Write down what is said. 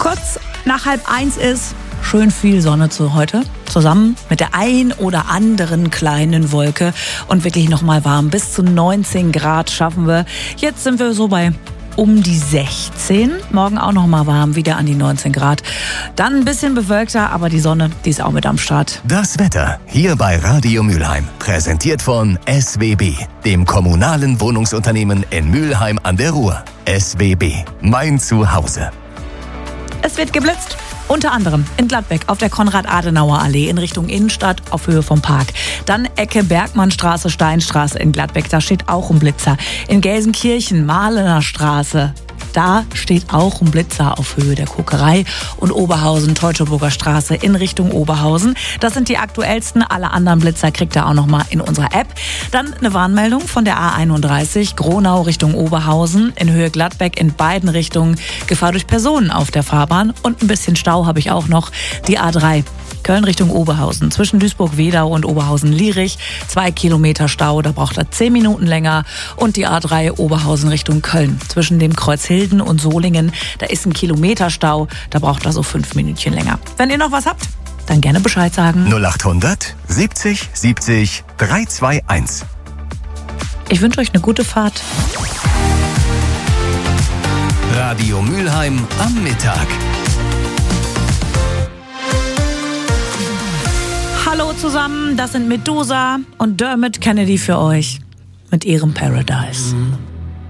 Kurz nach 12:30 ist schön viel Sonne zu heute. Zusammen mit der ein oder anderen kleinen Wolke und wirklich nochmal warm. Bis zu 19 Grad schaffen wir. Jetzt sind wir so bei um die 16. Morgen auch noch mal warm, wieder an die 19 Grad. Dann ein bisschen bewölkter, aber die Sonne, die ist auch mit am Start. Das Wetter hier bei Radio Mülheim. Präsentiert von SWB, dem kommunalen Wohnungsunternehmen in Mülheim an der Ruhr. SWB, mein Zuhause. Es wird geblitzt. Unter anderem in Gladbeck auf der Konrad-Adenauer-Allee in Richtung Innenstadt auf Höhe vom Park. Dann Ecke Bergmannstraße, Steinstraße in Gladbeck, da steht auch ein Blitzer. In Gelsenkirchen, Mahlener Straße, da steht auch ein Blitzer auf Höhe der Kokerei. Und Oberhausen, Teutoburger Straße in Richtung Oberhausen. Das sind die aktuellsten. Alle anderen Blitzer kriegt ihr auch noch mal in unserer App. Dann eine Warnmeldung von der A31, Gronau Richtung Oberhausen. In Höhe Gladbeck in beiden Richtungen Gefahr durch Personen auf der Fahrbahn. Und ein bisschen Stau habe ich auch noch. Die A3. Köln Richtung Oberhausen, zwischen Duisburg-Wedau und Oberhausen-Lierich. 2 Kilometer Stau, da braucht er 10 Minuten länger. Und die A3 Oberhausen Richtung Köln, zwischen dem Kreuz Hilden und Solingen. Da ist ein Kilometer Stau, da braucht er so 5 Minütchen länger. Wenn ihr noch was habt, dann gerne Bescheid sagen. 0800 70 70 321. Ich wünsche euch eine gute Fahrt. Radio Mülheim am Mittag. Hallo zusammen, das sind Medusa und Dermot Kennedy für euch mit ihrem Paradise.